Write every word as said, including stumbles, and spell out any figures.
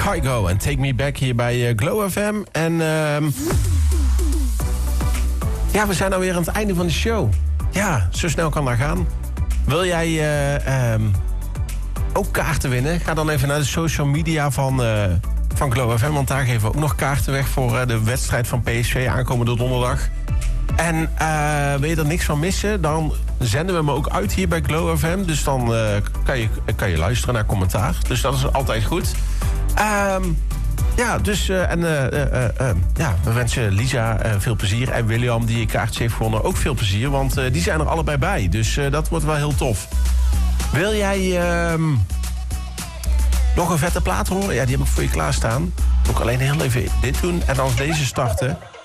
Kygo en Take Me Back hier bij uh, Glow F M. En uh, ja, we zijn alweer aan het einde van de show. Ja, zo snel kan dat gaan. Wil jij uh, um, ook kaarten winnen? Ga dan even naar de social media van, uh, van Glow F M. Want daar geven we ook nog kaarten weg voor uh, de wedstrijd van P S V aankomende donderdag. En uh, wil je er niks van missen, dan zenden we hem ook uit hier bij Glow F M. Dus dan uh, kan, je, kan je luisteren naar commentaar. Dus dat is altijd goed. Um, ja, dus uh, en, uh, uh, uh, ja, we wensen Lisa uh, veel plezier. En William, die je kaartje heeft gewonnen, ook veel plezier. Want uh, die zijn er allebei bij. Dus uh, dat wordt wel heel tof. Wil jij uh, nog een vette plaat horen? Ja, die heb ik voor je klaarstaan. Ook alleen heel even dit doen en dan deze starten.